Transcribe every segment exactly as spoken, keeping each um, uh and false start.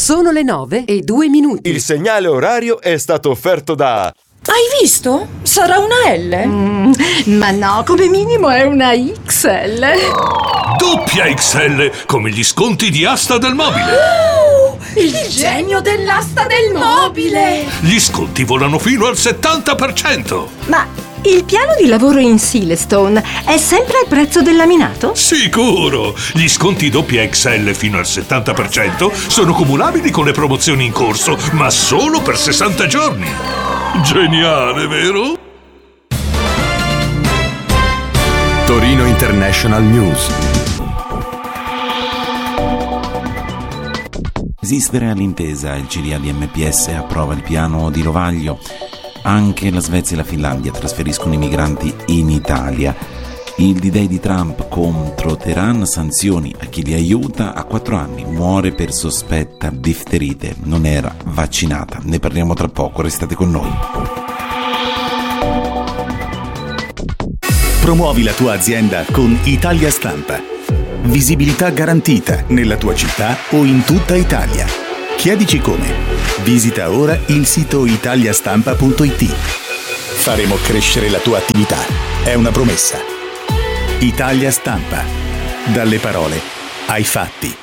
Sono le nove e due minuti. Il segnale orario è stato offerto da... Hai visto? Sarà una L? Mm, ma no, come minimo è una X L. Doppia X L, come gli sconti di Asta del Mobile. Oh, il, il genio dell'asta del mobile. Gli sconti volano fino al settanta per cento. Ma il piano di lavoro in Silestone è sempre al prezzo del laminato? Sicuro! Gli sconti doppia X L fino al settanta per cento sono cumulabili con le promozioni in corso, ma solo per sessanta giorni. Geniale, vero? Torino International News. Resistere all'intesa, il C D A di M P S approva il piano di Lovaglio. Anche la Svezia e la Finlandia trasferiscono i migranti in Italia. Il D-Day di Trump contro Teheran, sanzioni a chi li aiuta. A quattro anni muore per sospetta difterite, non era vaccinata. Ne parliamo tra poco, restate con noi. Promuovi la tua azienda con Italia Stampa. Visibilità garantita nella tua città o in tutta Italia. Chiedici come. Visita ora il sito italiastampa punto it. Faremo crescere la tua attività. È una promessa. Italia Stampa. Dalle parole ai fatti.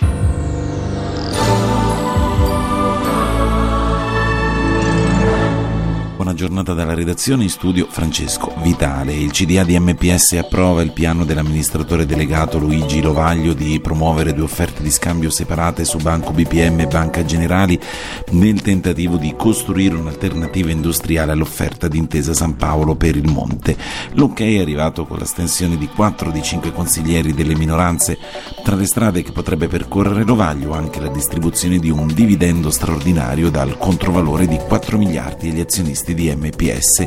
Buona giornata dalla redazione, in studio Francesco Vitale. Il C D A di M P S approva il piano dell'amministratore delegato Luigi Lovaglio di promuovere due offerte di scambio separate su Banco B P M e Banca Generali nel tentativo di costruire un'alternativa industriale all'offerta di Intesa San Paolo per il Monte. L'ok è arrivato con l'astensione di quattro dei cinque consiglieri delle minoranze. Tra le strade che potrebbe percorrere Lovaglio anche la distribuzione di un dividendo straordinario dal controvalore di quattro miliardi agli azionisti di M P S.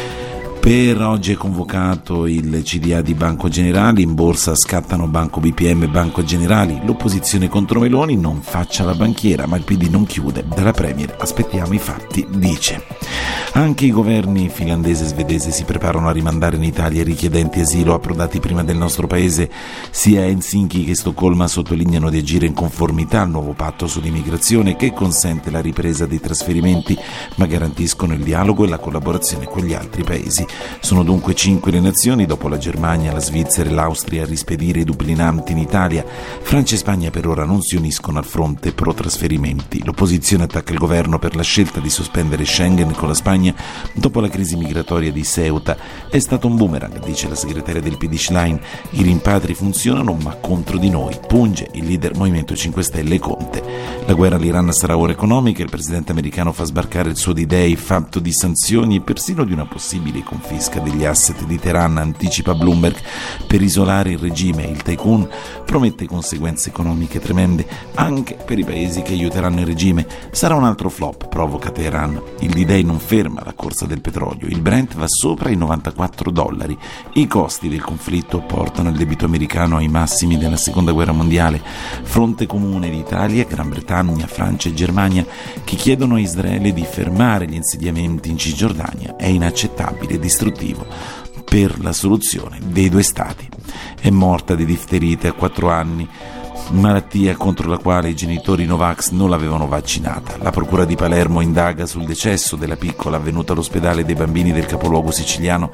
Per oggi è convocato il C D A di Banco Generali, in borsa scattano Banco B P M e Banco Generali. L'opposizione contro Meloni: non faccia la banchiera, ma il P D non chiude. Dalla Premier aspettiamo i fatti, dice. Anche i governi finlandese e svedese si preparano a rimandare in Italia i richiedenti asilo approdati prima del nostro paese. Sia Helsinki che Stoccolma sottolineano di agire in conformità al nuovo patto sull'immigrazione che consente la ripresa dei trasferimenti, ma garantiscono il dialogo e la collaborazione con gli altri paesi. Sono dunque cinque le nazioni, dopo la Germania, la Svizzera e l'Austria, a rispedire i dublinanti in Italia. Francia e Spagna per ora non si uniscono al fronte pro trasferimenti. L'opposizione attacca il governo per la scelta di sospendere Schengen con la Spagna dopo la crisi migratoria di Ceuta. È stato un boomerang, dice la segretaria del P D Schlein. I rimpatri funzionano ma contro di noi, punge il leader Movimento cinque Stelle Conte. La guerra all'Iran sarà ora economica, il presidente americano fa sbarcare il suo D-Day fatto di sanzioni e persino di una possibile confisca degli asset di Teheran, anticipa Bloomberg. Per isolare il regime, il tycoon promette conseguenze economiche tremende anche per i paesi che aiuteranno il regime. Sarà un altro flop, provoca Teheran. Il D-Day non ferma la corsa del petrolio, il Brent va sopra i novantaquattro dollari. I costi del conflitto portano il debito americano ai massimi della seconda guerra mondiale. Fronte comune di Italia, Gran Bretagna, Francia e Germania che chiedono a Israele di fermare gli insediamenti in Cisgiordania. È inaccettabile e distruttivo per la soluzione dei due stati. È morta di difterite a quattro anni, malattia contro la quale i genitori Novax non l'avevano vaccinata. La procura di Palermo indaga sul decesso della piccola avvenuto all'ospedale dei bambini del capoluogo siciliano.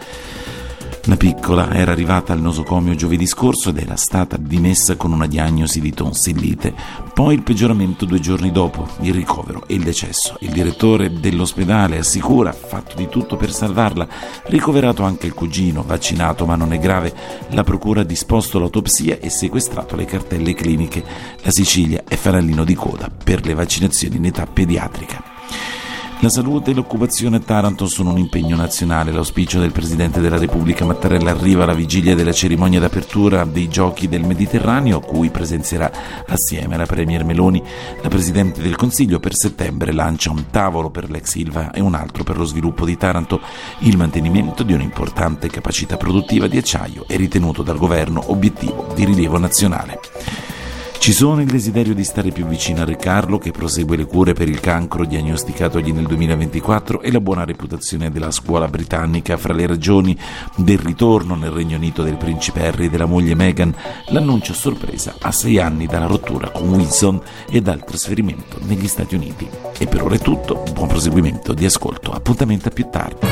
La piccola era arrivata al nosocomio giovedì scorso ed era stata dimessa con una diagnosi di tonsillite. Poi il peggioramento due giorni dopo, il ricovero e il decesso. Il direttore dell'ospedale assicura ha fatto di tutto per salvarla. Ricoverato anche il cugino, vaccinato ma non è grave. La procura ha disposto l'autopsia e sequestrato le cartelle cliniche. La Sicilia è fanalino di coda per le vaccinazioni in età pediatrica. La salute e l'occupazione a Taranto sono un impegno nazionale. L'auspicio del Presidente della Repubblica Mattarella arriva alla vigilia della cerimonia d'apertura dei Giochi del Mediterraneo, a cui presenzierà assieme alla Premier Meloni. La Presidente del Consiglio per settembre lancia un tavolo per l'ex Ilva e un altro per lo sviluppo di Taranto. Il mantenimento di un'importante capacità produttiva di acciaio è ritenuto dal governo obiettivo di rilievo nazionale. Ci sono il desiderio di stare più vicino a Re Carlo, che prosegue le cure per il cancro diagnosticatogli nel duemilaventiquattro, e la buona reputazione della scuola britannica. Fra le ragioni del ritorno nel Regno Unito del principe Harry e della moglie Meghan, l'annuncio a sorpresa a sei anni dalla rottura con Wilson e dal trasferimento negli Stati Uniti. E per ora è tutto, buon proseguimento di ascolto, appuntamento a più tardi.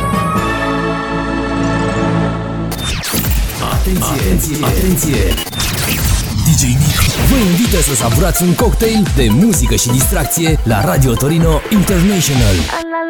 Atenție, atenție! D J Nick vă invită să savurați un cocktail de muzică și distracție la Radio Torino International.